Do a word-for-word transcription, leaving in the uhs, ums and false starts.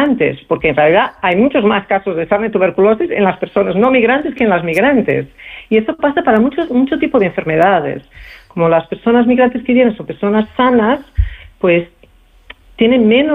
migrantes, porque en realidad hay muchos más casos de sarna y tuberculosis en las personas no migrantes que en las migrantes. Y eso pasa para muchos mucho tipo de enfermedades. Como las personas migrantes que vienen son personas sanas, pues tienen menos